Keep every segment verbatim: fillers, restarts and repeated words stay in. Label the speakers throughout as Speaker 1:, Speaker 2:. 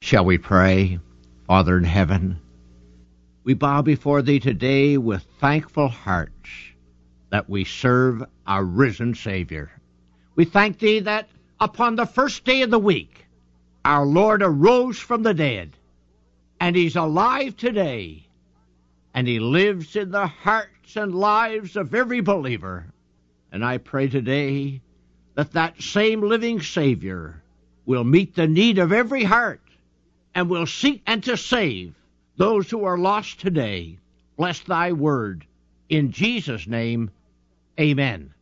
Speaker 1: Shall we pray? Father in heaven, we bow before Thee today with thankful hearts that we serve our risen Savior. We thank Thee that upon the first day of the week, our Lord arose from the dead, and He's alive today, and He lives in the hearts and lives of every believer. And I pray today that that same living Savior will meet the need of every heart and will seek and to save those who are lost today. Bless Thy word. In Jesus' name, amen.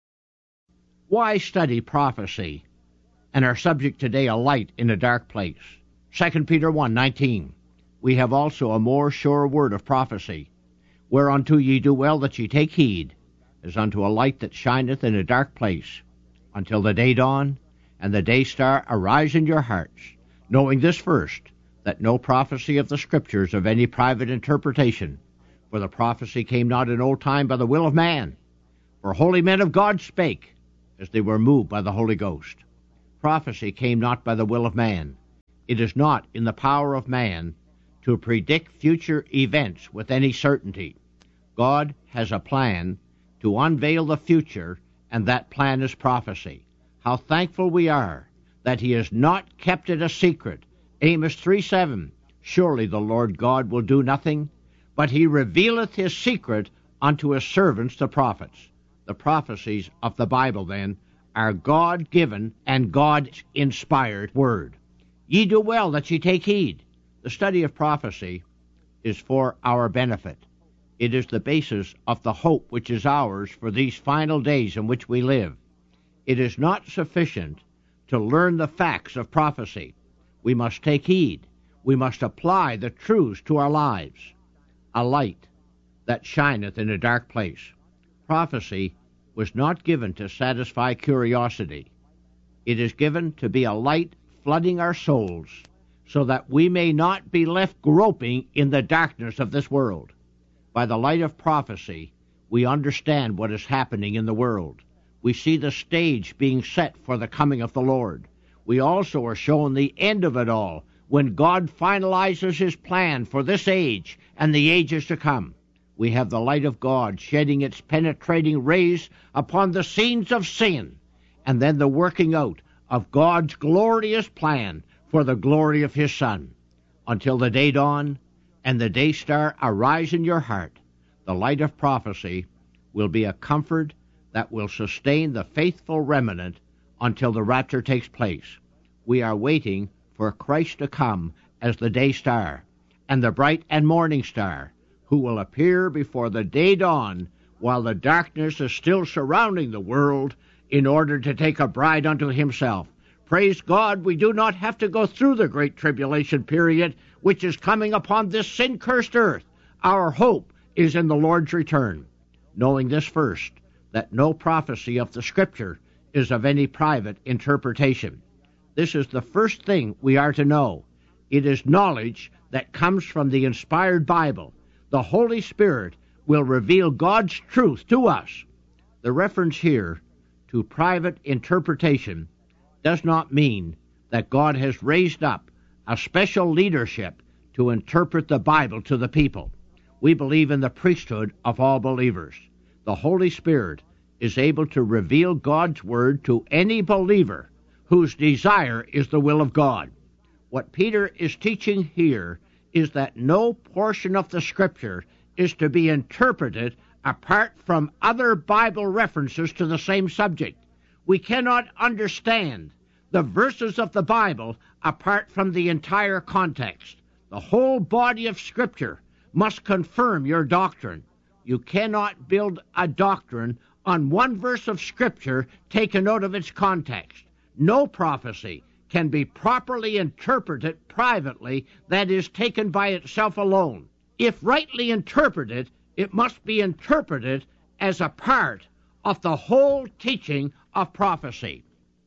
Speaker 1: Why study prophecy? And our subject today, a light in a dark place. Second Peter one nineteen. We have also a more sure word of prophecy, whereunto ye do well that ye take heed, as unto a light that shineth in a dark place, until the day dawn, and the day star arise in your hearts, knowing this first, that no prophecy of the Scriptures of any private interpretation, for the prophecy came not in old time by the will of man, for holy men of God spake, as they were moved by the Holy Ghost. Prophecy came not by the will of man. It is not in the power of man to predict future events with any certainty. God has a plan to unveil the future, and that plan is prophecy. How thankful we are that He has not kept it a secret. Amos three seven. Surely the Lord God will do nothing, but He revealeth His secret unto His servants the prophets. The prophecies of the Bible, then, are God-given and God-inspired word. Ye do well that ye take heed. The study of prophecy is for our benefit. It is the basis of the hope which is ours for these final days in which we live. It is not sufficient to learn the facts of prophecy. We must take heed. We must apply the truths to our lives. A light that shineth in a dark place. Prophecy was not given to satisfy curiosity. It is given to be a light flooding our souls, so that we may not be left groping in the darkness of this world. By the light of prophecy, we understand what is happening in the world. We see the stage being set for the coming of the Lord. We also are shown the end of it all, when God finalizes His plan for this age and the ages to come. We have the light of God shedding its penetrating rays upon the scenes of sin, and then the working out of God's glorious plan for the glory of His Son. Until the day dawn and the day star arise in your heart, the light of prophecy will be a comfort that will sustain the faithful remnant until the rapture takes place. We are waiting for Christ to come as the day star and the bright and morning star, who will appear before the day dawn while the darkness is still surrounding the world, in order to take a bride unto Himself. Praise God, we do not have to go through the great tribulation period which is coming upon this sin-cursed earth. Our hope is in the Lord's return. Knowing this first, that no prophecy of the Scripture is of any private interpretation. This is the first thing we are to know. It is knowledge that comes from the inspired Bible. The Holy Spirit will reveal God's truth to us. The reference here to private interpretation does not mean that God has raised up a special leadership to interpret the Bible to the people. We believe in the priesthood of all believers. The Holy Spirit is able to reveal God's word to any believer whose desire is the will of God. What Peter is teaching here is that no portion of the Scripture is to be interpreted apart from other Bible references to the same subject. We cannot understand the verses of the Bible apart from the entire context. The whole body of Scripture must confirm your doctrine. You cannot build a doctrine on one verse of Scripture taken out of its context. No prophecy can be properly interpreted privately, that is, taken by itself alone. If rightly interpreted, it must be interpreted as a part of the whole teaching of prophecy.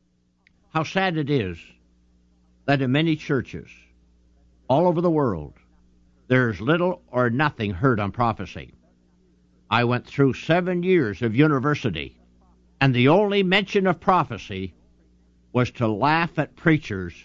Speaker 1: How sad it is that in many churches all over the world, there's little or nothing heard on prophecy. I went through seven years of university, and the only mention of prophecy was to laugh at preachers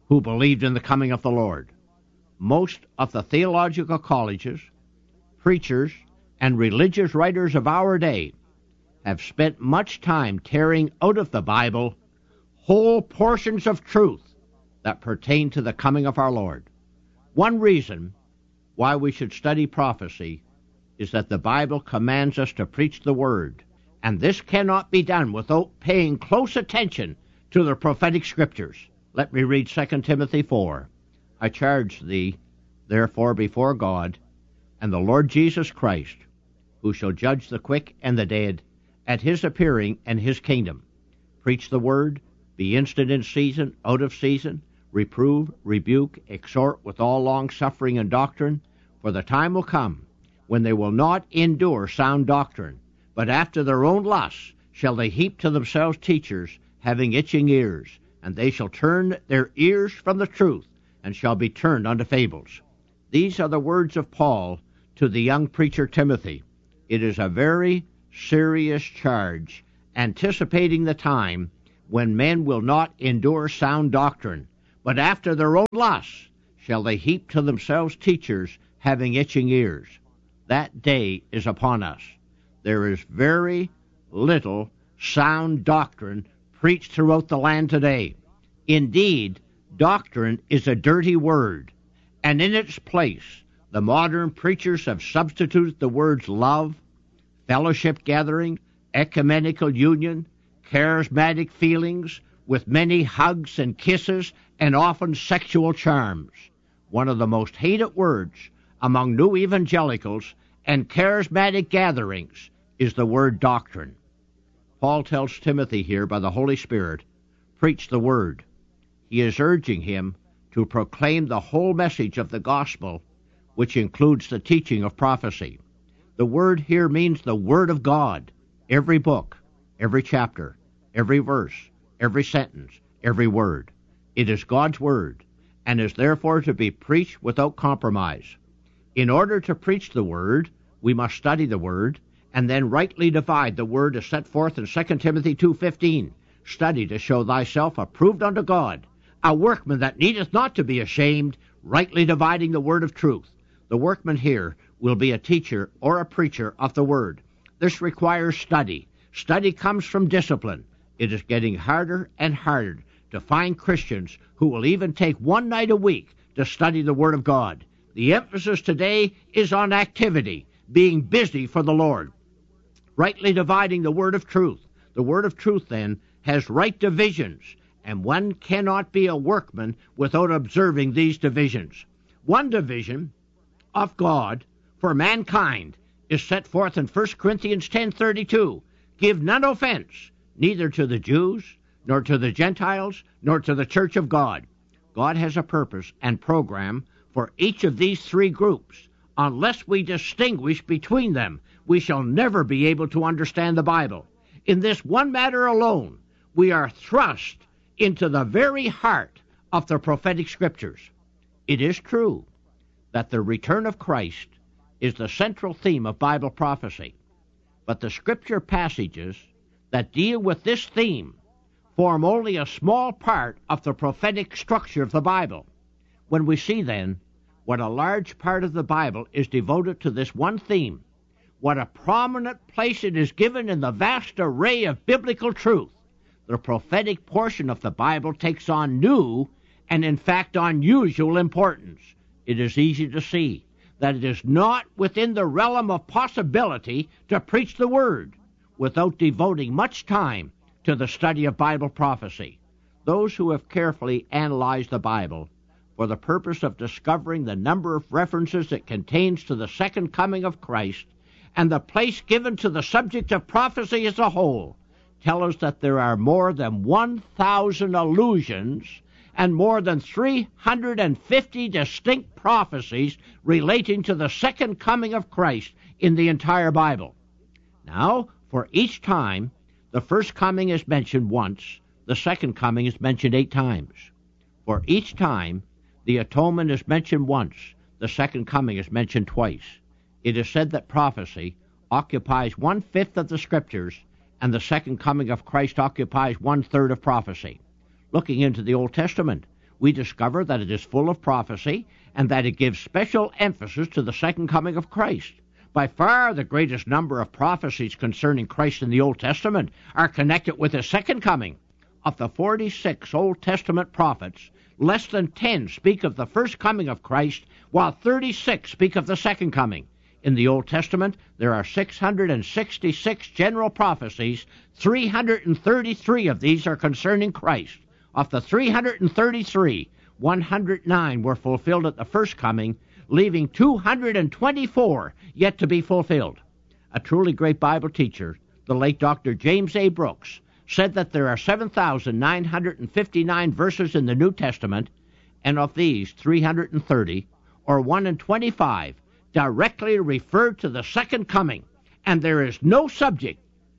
Speaker 1: who believed in the coming of the Lord. Most of the theological colleges, preachers, and religious writers of our day have spent much time tearing out of the Bible whole portions of truth that pertain to the coming of our Lord. One reason why we should study prophecy is that the Bible commands us to preach the Word, and this cannot be done without paying close attention to the prophetic Scriptures. Let me read Second Timothy four. I charge thee, therefore, before God and the Lord Jesus Christ, who shall judge the quick and the dead at his appearing and his kingdom. Preach the word, be instant in season, out of season, reprove, rebuke, exhort with all longsuffering and doctrine, for the time will come when they will not endure sound doctrine, but after their own lusts shall they heap to themselves teachers having itching ears, and they shall turn their ears from the truth, and shall be turned unto fables. These are the words of Paul to the young preacher Timothy. It is a very serious charge, anticipating the time when men will not endure sound doctrine, but after their own lusts shall they heap to themselves teachers having itching ears. That day is upon us. There is very little sound doctrine preached throughout the land today. Indeed, doctrine is a dirty word, and in its place, the modern preachers have substituted the words love, fellowship gathering, ecumenical union, charismatic feelings, with many hugs and kisses, and often sexual charms. One of the most hated words among new evangelicals and charismatic gatherings is the word doctrine. Paul tells Timothy here by the Holy Spirit, preach the word. He is urging him to proclaim the whole message of the gospel, which includes the teaching of prophecy. The word here means the word of God. Every book, every chapter, every verse, every sentence, every word. It is God's word, and is therefore to be preached without compromise. In order to preach the word, we must study the word, and then rightly divide the word as set forth in Second Timothy two fifteen. Study to show thyself approved unto God, a workman that needeth not to be ashamed, rightly dividing the word of truth. The workman here will be a teacher or a preacher of the word. This requires study. Study comes from discipline. It is getting harder and harder to find Christians who will even take one night a week to study the Word of God. The emphasis today is on activity, being busy for the Lord. Rightly dividing the word of truth. The word of truth, then, has right divisions, and one cannot be a workman without observing these divisions. One division of God for mankind is set forth in First Corinthians ten thirty-two. Give none offense, neither to the Jews, nor to the Gentiles, nor to the church of God. God has a purpose and program for each of these three groups. Unless we distinguish between them, we shall never be able to understand the Bible. In this one matter alone, we are thrust into the very heart of the prophetic Scriptures. It is true that the return of Christ is the central theme of Bible prophecy, but the Scripture passages that deal with this theme form only a small part of the prophetic structure of the Bible. When we see, then, what a large part of the Bible is devoted to this one theme, what a prominent place it is given in the vast array of biblical truth, the prophetic portion of the Bible takes on new and, in fact, unusual importance. It is easy to see that it is not within the realm of possibility to preach the Word without devoting much time to the study of Bible prophecy. Those who have carefully analyzed the Bible for the purpose of discovering the number of references it contains to the second coming of Christ and the place given to the subject of prophecy as a whole, tell us that there are more than one thousand allusions and more than three hundred fifty distinct prophecies relating to the second coming of Christ in the entire Bible. Now, for each time, the first coming is mentioned once, the second coming is mentioned eight times. For each time, the atonement is mentioned once, the second coming is mentioned twice. It is said that prophecy occupies one-fifth of the Scriptures, and the second coming of Christ occupies one-third of prophecy. Looking into the Old Testament, we discover that it is full of prophecy and that it gives special emphasis to the second coming of Christ. By far the greatest number of prophecies concerning Christ in the Old Testament are connected with his second coming. Of the forty-six Old Testament prophets, less than ten speak of the first coming of Christ, while thirty-six speak of the second coming. In the Old Testament, there are six hundred sixty-six general prophecies. three hundred thirty-three of these are concerning Christ. Of the three hundred thirty-three, one hundred nine were fulfilled at the first coming, leaving two hundred twenty-four yet to be fulfilled. A truly great Bible teacher, the late Doctor James A. Brooks, said that there are seven thousand nine hundred fifty-nine verses in the New Testament, and of these, three hundred thirty, or one in twenty-five, directly refer to the second coming, and there is no subject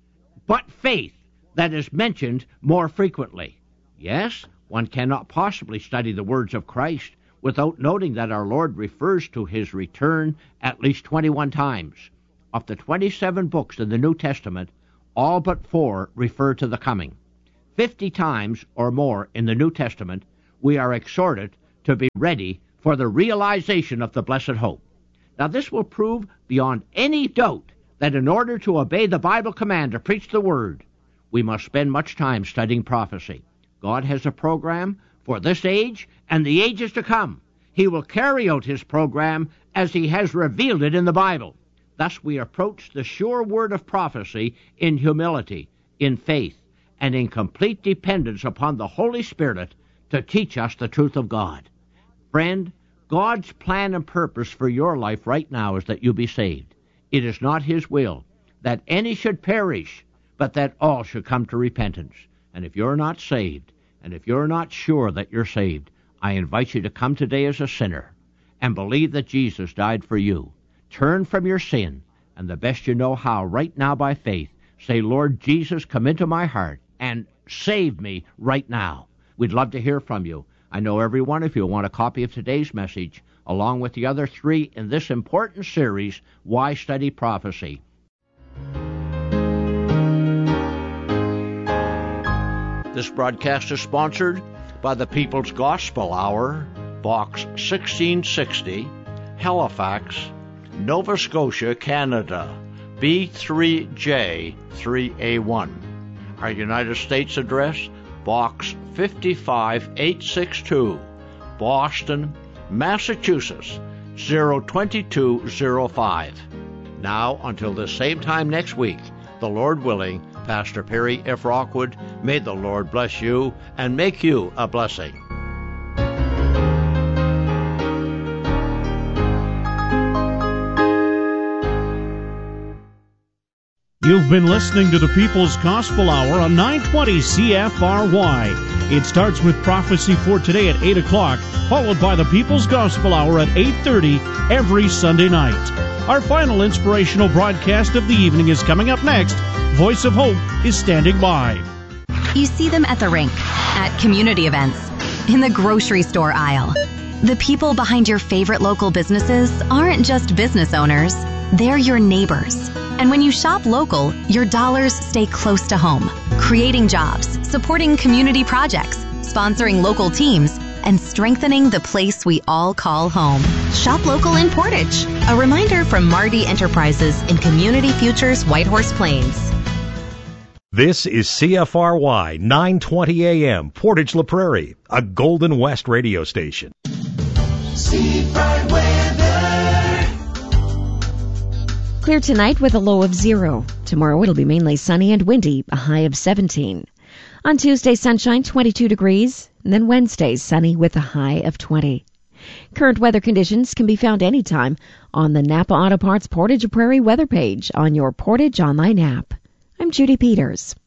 Speaker 1: but faith that is mentioned more frequently. Yes, one cannot possibly study the words of Christ without noting that our Lord refers to his return at least twenty-one times. Of the twenty-seven books in the New Testament, all but four refer to the coming. Fifty times or more in the New Testament, we are exhorted to be ready for the realization of the blessed hope. Now, this will prove beyond any doubt that in order to obey the Bible command to preach the Word, we must spend much time studying prophecy. God has a program for this age and the ages to come. He will carry out his program as he has revealed it in the Bible. Thus we approach the sure word of prophecy in humility, in faith, and in complete dependence upon the Holy Spirit to teach us the truth of God. Friend, God's plan and purpose for your life right now is that you be saved. It is not his will that any should perish, but that all should come to repentance. And if you're not saved, and if you're not sure that you're saved, I invite you to come today as a sinner and believe that Jesus died for you. Turn from your sin, and the best you know how, right now by faith, say, Lord Jesus, come into my heart and save me right now. We'd love to hear from you. I know every one of you will want a copy of today's message, along with the other three in this important series, Why Study Prophecy? This broadcast is sponsored by the People's Gospel Hour, Box sixteen sixty, Halifax, Nova Scotia, Canada, B three J three A one. Our United States address, Box fifty-five eight sixty-two, Boston, Massachusetts, zero two two zero five. Now, until the same time next week, the Lord willing, Pastor Perry F. Rockwood, may the Lord bless you and make you a blessing.
Speaker 2: You've been listening to the People's Gospel Hour on nine twenty C F R Y. It starts with prophecy for today at eight o'clock, followed by the People's Gospel Hour at eight thirty every Sunday night. Our final inspirational broadcast of the evening is coming up next. Voice of Hope is standing by.
Speaker 3: You see them at the rink, at community events, in the grocery store aisle. The people behind your favorite local businesses aren't just business owners, they're your neighbors. And when you shop local, your dollars stay close to home, creating jobs, supporting community projects, sponsoring local teams, and strengthening the place we all call home. Shop local in Portage. A reminder from Mardi Enterprises in Community Futures Whitehorse Plains.
Speaker 4: This is C F R Y nine twenty A M, Portage La Prairie, a Golden West radio station.
Speaker 5: Seafront weather.
Speaker 6: Clear tonight with a low of zero. Tomorrow it'll be mainly sunny and windy, a high of seventeen. On Tuesday, sunshine, twenty-two degrees. And then Wednesday, sunny with a high of twenty. Current weather conditions can be found anytime on the Napa Auto Parts Portage La Prairie weather page on your Portage online app. I'm Judy Peters.